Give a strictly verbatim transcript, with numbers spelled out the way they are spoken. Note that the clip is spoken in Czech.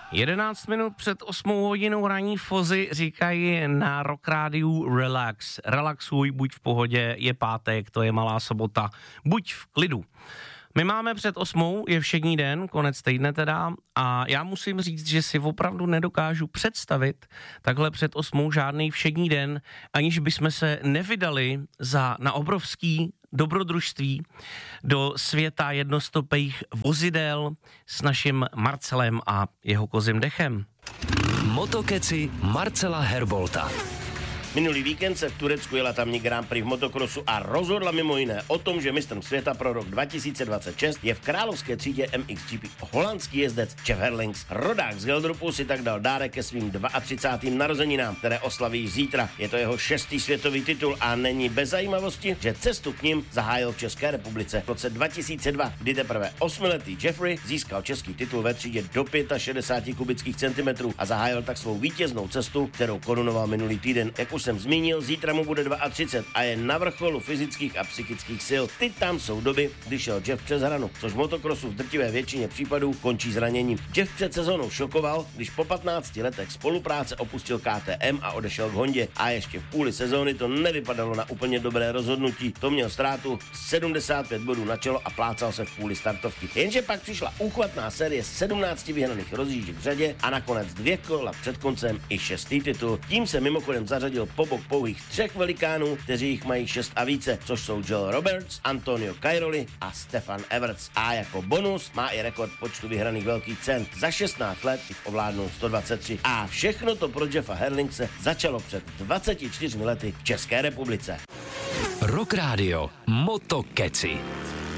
jedenáct minut před osmou hodinou ranní Fozy říkají na Rock Rádiu relax. Relaxuj, buď v pohodě, je pátek, to je malá sobota, buď v klidu. My máme před osmou, je všední den, konec týdne teda, a já musím říct, že si opravdu nedokážu představit takhle před osmou žádný všední den, aniž bychom se nevydali za na obrovský dobrodružství do světa jednostopých vozidel s naším Marcelem a jeho kozím dechem. Motokeci Marcela Herbolta. Minulý víkend se v Turecku jela tamní Grand Prix v motokrosu a rozhodla mimo jiné o tom, že mistrem světa pro rok dva tisíce dvacet šest je v královské třídě M X G P holandský jezdec Jeff Herlings. Rodák z Geldrupu si tak dal dárek ke svým třicátým dvaadvacátým narozeninám, které oslaví zítra. Je to jeho šestý světový titul a není bez zajímavosti, že cestu k ním zahájil v České republice. V roce dva tisíce dva, kdy teprve osmiletý Jeffrey získal český titul ve třídě do šedesáti pěti kubických centimetrů a zahájil tak svou vítěznou cestu, kterou korunoval minulý týden. Jak už jsem zmínil, zítra mu bude třicet dva a je na vrcholu fyzických a psychických sil. Ty tam jsou doby, kdy šel Jeff přes hranu, což v motokrosu v drtivé většině případů končí zraněním. Jeff před sezónou šokoval, když po patnácti letech spolupráce opustil K T M a odešel k Hondě. A ještě v půli sezóny to nevypadalo na úplně dobré rozhodnutí. To měl ztrátu sedmdesát pět bodů na čelo a plácal se v půli startovky. Jenže pak přišla úchvatná série sedmnácti vyhraných rozjížděk v řadě a nakonec dvě kola před koncem i šestý titul. Tím se mimochodem zařadil po bok pouhých třech velikánů, kteří jich mají šest a více, což jsou Joel Roberts, Antonio Cairoli a Stefan Everts. A jako bonus má i rekord počtu vyhraných velkých cen. Za šestnáct let jich ovládnul sto dvacet tři. A všechno to pro Jeffa Herlingse začalo před dvaceti čtyřmi lety v České republice. Rock Radio Motokeci.